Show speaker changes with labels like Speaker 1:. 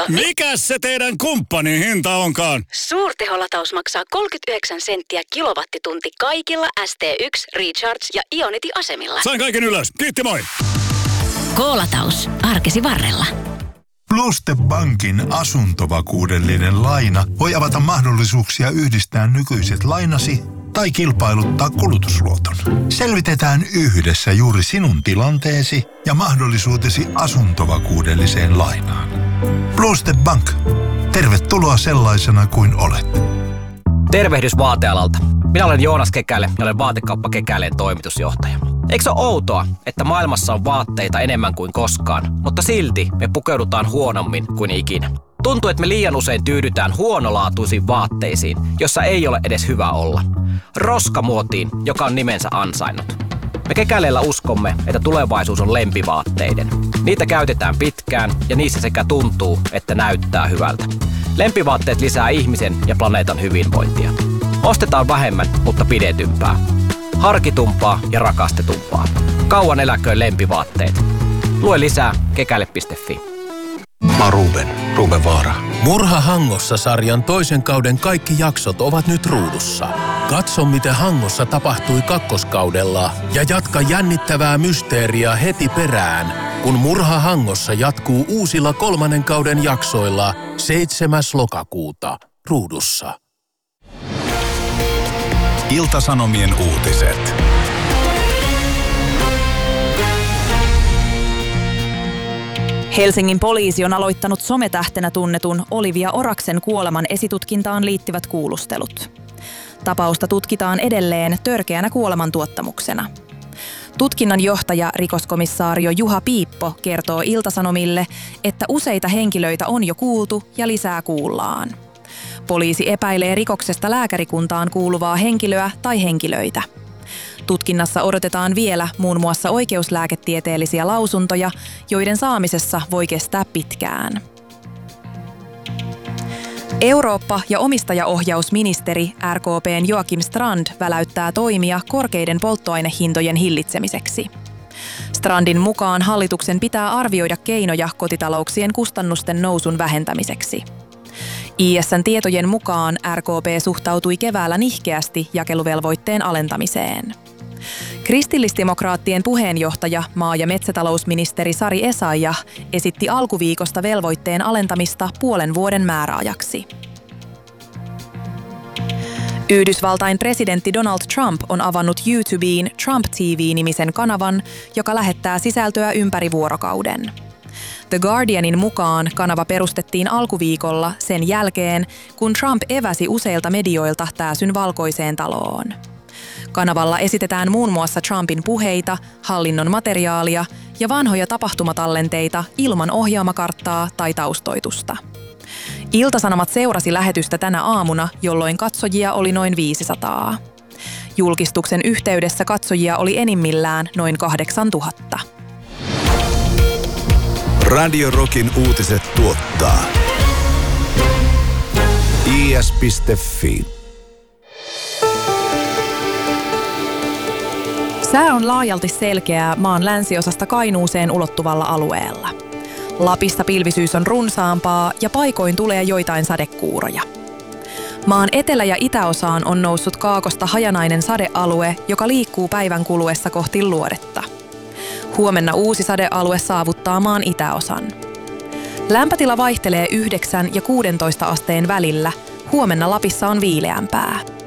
Speaker 1: katto.
Speaker 2: Mikäs se teidän kumppanin hinta onkaan?
Speaker 1: Suurteholataus maksaa 39 senttiä kilowattitunti kaikilla ST1, Recharge ja Ionity-asemilla.
Speaker 2: Sain kaiken ylös. Kiitti, moi!
Speaker 1: K-lataus. Arkesi varrella.
Speaker 3: Pluste Bankin asuntovakuudellinen laina voi avata mahdollisuuksia yhdistää nykyiset lainasi tai kilpailuttaa kulutusluoton. Selvitetään yhdessä juuri sinun tilanteesi ja mahdollisuutesi asuntovakuudelliseen lainaan. Pluste Bank. Tervetuloa sellaisena kuin olet.
Speaker 4: Tervehdys vaatealalta. Minä olen Joonas Kekäle ja olen Vaatekauppa Kekäleen toimitusjohtaja. Eikö se ole outoa, että maailmassa on vaatteita enemmän kuin koskaan, mutta silti me pukeudutaan huonommin kuin ikinä? Tuntuu, että me liian usein tyydytään huonolaatuisiin vaatteisiin, jossa ei ole edes hyvä olla. Roskamuotiin, joka on nimensä ansainnut. Me Kekäleellä uskomme, että tulevaisuus on lempivaatteiden. Niitä käytetään pitkään ja niissä sekä tuntuu, että näyttää hyvältä. Lempivaatteet lisää ihmisen ja planeetan hyvinvointia. Ostetaan vähemmän, mutta pidetympää. Harkitumpaa ja rakastetumpaa. Kauan eläköön lempivaatteet. Lue lisää kekäle.fi.
Speaker 5: Mä oon Ruben Vaara.
Speaker 6: Murha Hangossa-sarjan toisen kauden kaikki jaksot ovat nyt ruudussa. Katso, miten Hangossa tapahtui kakkoskaudella ja jatka jännittävää mysteeriä heti perään, kun Murha Hangossa jatkuu uusilla 3. kauden jaksoilla 7. lokakuuta ruudussa.
Speaker 5: Ilta-Sanomien uutiset.
Speaker 7: Helsingin poliisi on aloittanut sometähtenä tunnetun Olivia Oraksen kuoleman esitutkintaan liittyvät kuulustelut. Tapausta tutkitaan edelleen törkeänä kuolemantuottamuksena. Tutkinnan johtaja rikoskomissaario Juha Piippo kertoo Ilta-Sanomille, että useita henkilöitä on jo kuultu ja lisää kuullaan. Poliisi epäilee rikoksesta lääkärikuntaan kuuluvaa henkilöä tai henkilöitä. Tutkinnassa odotetaan vielä muun muassa oikeuslääketieteellisiä lausuntoja, joiden saamisessa voi kestää pitkään. Eurooppa- ja omistajaohjausministeri RKP:n Joakim Strand väläyttää toimia korkeiden polttoainehintojen hillitsemiseksi. Strandin mukaan hallituksen pitää arvioida keinoja kotitalouksien kustannusten nousun vähentämiseksi. ISN tietojen mukaan RKP suhtautui keväällä nihkeästi jakeluvelvoitteen alentamiseen. Kristillisdemokraattien puheenjohtaja, maa- ja metsätalousministeri Sari Essayah esitti alkuviikosta velvoitteen alentamista puolen vuoden määräajaksi. Yhdysvaltain presidentti Donald Trump on avannut YouTubeen Trump TV-nimisen kanavan, joka lähettää sisältöä ympäri vuorokauden. The Guardianin mukaan kanava perustettiin alkuviikolla sen jälkeen, kun Trump eväsi useilta medioilta pääsyn Valkoiseen taloon. Kanavalla esitetään muun muassa Trumpin puheita, hallinnon materiaalia ja vanhoja tapahtumatallenteita ilman ohjaamakarttaa tai taustoitusta. Ilta-Sanomat seurasi lähetystä tänä aamuna, jolloin katsojia oli noin 500. Julkistuksen yhteydessä katsojia oli enimmillään noin 8000.
Speaker 5: Radio Rockin uutiset tuottaa is.fi.
Speaker 7: Sää on laajalti selkeää maan länsiosasta Kainuuseen ulottuvalla alueella. Lapissa pilvisyys on runsaampaa ja paikoin tulee joitain sadekuuroja. Maan etelä- ja itäosaan on noussut kaakosta hajanainen sadealue, joka liikkuu päivän kuluessa kohti luodetta. Huomenna uusi sadealue saavuttaa maan itäosan. Lämpötila vaihtelee 9 ja 16 asteen välillä. Huomenna Lapissa on viileämpää.